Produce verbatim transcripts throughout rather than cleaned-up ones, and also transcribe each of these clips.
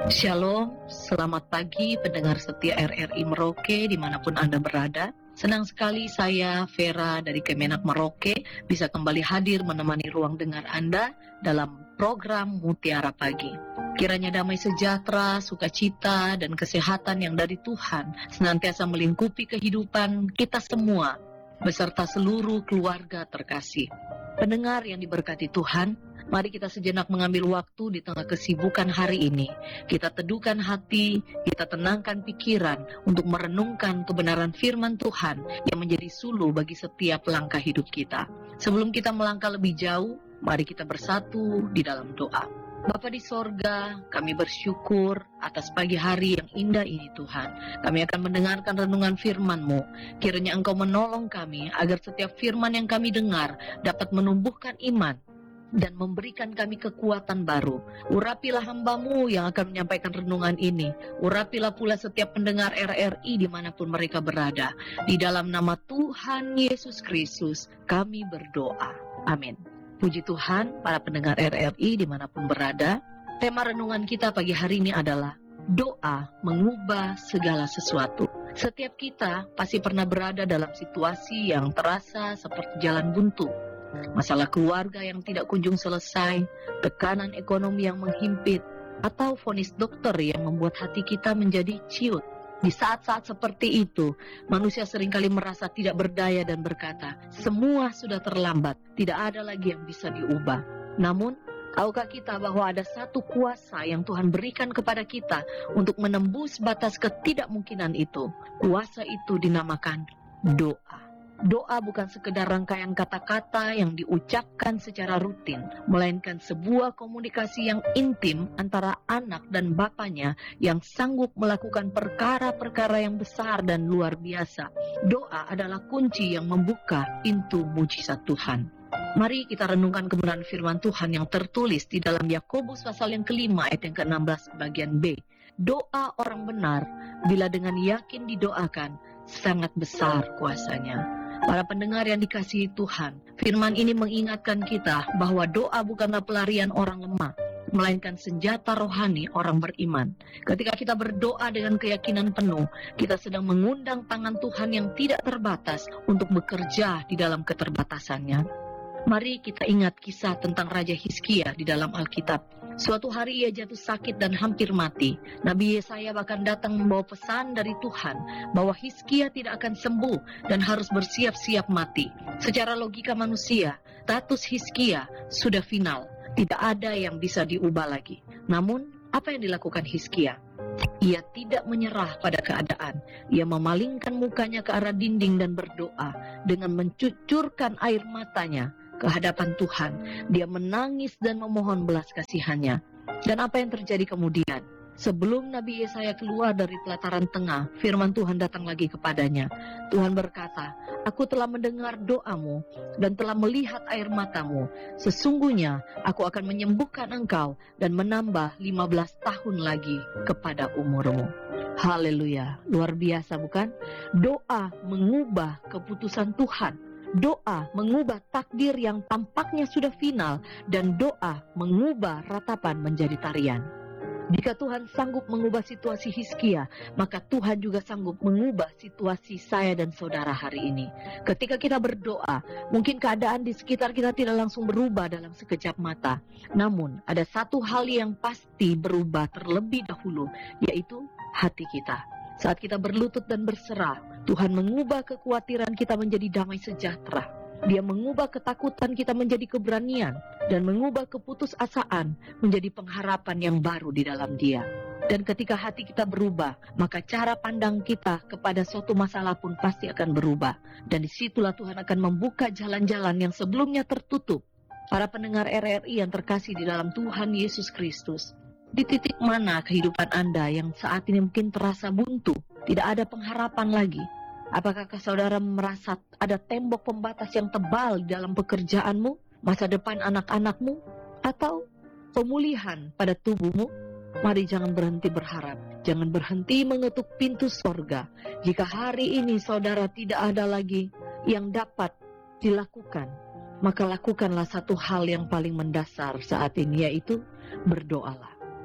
Shalom, selamat pagi pendengar setia R R I Merauke dimanapun Anda berada. Senang sekali saya, Vera dari Kemenak Merauke, bisa kembali hadir menemani ruang dengar Anda dalam program Mutiara Pagi. Kiranya damai sejahtera, sukacita, dan kesehatan yang dari Tuhan senantiasa melingkupi kehidupan kita semua, beserta seluruh keluarga terkasih. Pendengar yang diberkati Tuhan, mari kita sejenak mengambil waktu di tengah kesibukan hari ini. Kita teduhkan hati, kita tenangkan pikiran untuk merenungkan kebenaran firman Tuhan yang menjadi suluh bagi setiap langkah hidup kita. Sebelum kita melangkah lebih jauh, mari kita bersatu di dalam doa. Bapa di sorga, kami bersyukur atas pagi hari yang indah ini Tuhan. Kami akan mendengarkan renungan firman-Mu. Kiranya Engkau menolong kami agar setiap firman yang kami dengar dapat menumbuhkan iman dan memberikan kami kekuatan baru. Urapilah hamba-Mu yang akan menyampaikan renungan ini. Urapilah pula setiap pendengar R R I dimanapun mereka berada. Di dalam nama Tuhan Yesus Kristus kami berdoa. Amin. Puji Tuhan, para pendengar R R I dimanapun berada. Tema renungan kita pagi hari ini adalah doa mengubah segala sesuatu. Setiap kita pasti pernah berada dalam situasi yang terasa seperti jalan buntu. Masalah keluarga yang tidak kunjung selesai, tekanan ekonomi yang menghimpit, atau vonis dokter yang membuat hati kita menjadi ciut. Di saat-saat seperti itu, manusia seringkali merasa tidak berdaya dan berkata, semua sudah terlambat, tidak ada lagi yang bisa diubah. Namun, tahukah kita bahwa ada satu kuasa yang Tuhan berikan kepada kita untuk menembus batas ketidakmungkinan itu? Kuasa itu dinamakan doa. Doa bukan sekedar rangkaian kata-kata yang diucapkan secara rutin, melainkan sebuah komunikasi yang intim antara anak dan bapaknya yang sanggup melakukan perkara-perkara yang besar dan luar biasa. Doa adalah kunci yang membuka pintu mujizat Tuhan. Mari kita renungkan kebenaran firman Tuhan yang tertulis di dalam Yakobus pasal yang kelima ayat yang keenam belas bagian B. Doa orang benar bila dengan yakin didoakan sangat besar kuasanya. Para pendengar yang dikasihi Tuhan, firman ini mengingatkan kita bahwa doa bukanlah pelarian orang lemah, melainkan senjata rohani orang beriman. Ketika kita berdoa dengan keyakinan penuh, kita sedang mengundang tangan Tuhan yang tidak terbatas untuk bekerja di dalam keterbatasannya. Mari kita ingat kisah tentang Raja Hizkia di dalam Alkitab. Suatu hari ia jatuh sakit dan hampir mati. Nabi Yesaya bahkan datang membawa pesan dari Tuhan bahwa Hizkia tidak akan sembuh dan harus bersiap-siap mati. Secara logika manusia, status Hizkia sudah final. Tidak ada yang bisa diubah lagi. Namun, apa yang dilakukan Hizkia? Ia tidak menyerah pada keadaan. Ia memalingkan mukanya ke arah dinding dan berdoa dengan mencucurkan air matanya ke hadapan Tuhan. Dia menangis dan memohon belas kasihannya. Dan apa yang terjadi kemudian? Sebelum Nabi Yesaya keluar dari pelataran tengah, firman Tuhan datang lagi kepadanya. Tuhan berkata, aku telah mendengar doamu dan telah melihat air matamu. Sesungguhnya aku akan menyembuhkan engkau dan menambah lima belas tahun lagi kepada umurmu. Haleluya, luar biasa bukan? Doa mengubah keputusan Tuhan. Doa mengubah takdir yang tampaknya sudah final, dan doa mengubah ratapan menjadi tarian. Jika Tuhan sanggup mengubah situasi Hizkia, maka Tuhan juga sanggup mengubah situasi saya dan saudara hari ini. Ketika kita berdoa, mungkin keadaan di sekitar kita tidak langsung berubah dalam sekejap mata. Namun, ada satu hal yang pasti berubah terlebih dahulu, yaitu hati kita. Saat kita berlutut dan berserah, Tuhan mengubah kekhawatiran kita menjadi damai sejahtera. Dia mengubah ketakutan kita menjadi keberanian, dan mengubah keputusasaan menjadi pengharapan yang baru di dalam Dia. Dan ketika hati kita berubah, maka cara pandang kita kepada suatu masalah pun pasti akan berubah. Dan disitulah Tuhan akan membuka jalan-jalan yang sebelumnya tertutup. Para pendengar R R I yang terkasih di dalam Tuhan Yesus Kristus, di titik mana kehidupan Anda yang saat ini mungkin terasa buntu, tidak ada pengharapan lagi? Apakah saudara merasa ada tembok pembatas yang tebal di dalam pekerjaanmu, masa depan anak-anakmu, atau pemulihan pada tubuhmu? Mari jangan berhenti berharap, jangan berhenti mengetuk pintu sorga. Jika hari ini saudara tidak ada lagi yang dapat dilakukan, maka lakukanlah satu hal yang paling mendasar saat ini, yaitu berdoalah.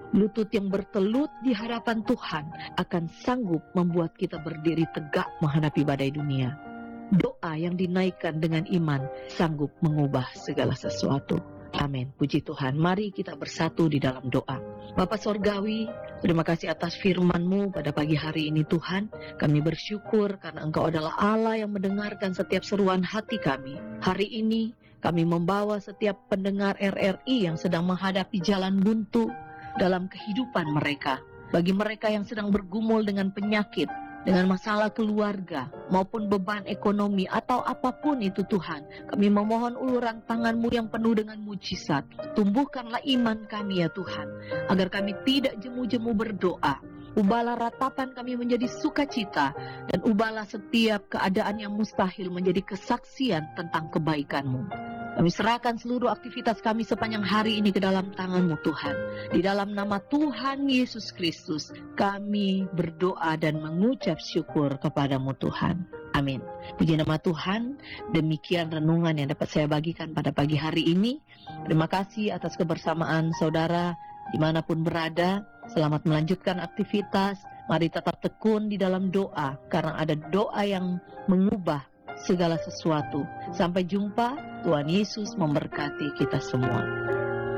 Lutut yang bertelut di hadapan Tuhan akan sanggup membuat kita berdiri tegak menghadapi badai dunia. Doa yang dinaikkan dengan iman sanggup mengubah segala sesuatu. Amin. Puji Tuhan. Mari kita bersatu di dalam doa. Bapa Sorgawi, terima kasih atas firman-Mu pada pagi hari ini Tuhan. Kami bersyukur karena Engkau adalah Allah yang mendengarkan setiap seruan hati kami. Hari ini kami membawa setiap pendengar R R I yang sedang menghadapi jalan buntu dalam kehidupan mereka. Bagi mereka yang sedang bergumul dengan penyakit, dengan masalah keluarga, maupun beban ekonomi atau apapun itu Tuhan, kami memohon uluran tangan-Mu yang penuh dengan mujizat. Tumbuhkanlah iman kami ya Tuhan, agar kami tidak jemu-jemu berdoa. Ubahlah ratapan kami menjadi sukacita, dan ubahlah setiap keadaan yang mustahil menjadi kesaksian tentang kebaikan-Mu. Kami serahkan seluruh aktivitas kami sepanjang hari ini ke dalam tangan-Mu Tuhan. Di dalam nama Tuhan Yesus Kristus, kami berdoa dan mengucap syukur kepada-Mu Tuhan. Amin. Puji nama Tuhan, demikian renungan yang dapat saya bagikan pada pagi hari ini. Terima kasih atas kebersamaan saudara dimanapun berada. Selamat melanjutkan aktivitas. Mari tetap tekun di dalam doa, karena ada doa yang mengubah segala sesuatu. Sampai jumpa. Tuhan Yesus memberkati kita semua.